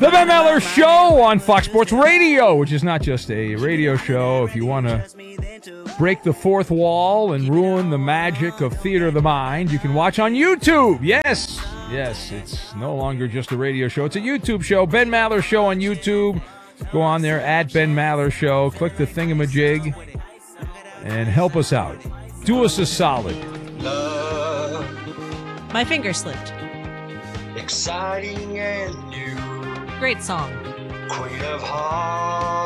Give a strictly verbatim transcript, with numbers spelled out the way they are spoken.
The Ben Maller Show on Fox Sports Radio, which is not just a radio show. If you want to break the fourth wall and ruin the magic of theater of the mind, you can watch on YouTube. Yes, yes, it's no longer just a radio show. It's a YouTube show. Ben Maller Show on YouTube. Go on there, at Ben Maller Show. Click the thingamajig and help us out. Do us a solid. Love. My finger slipped. Exciting and new. Great song. Queen of Hearts.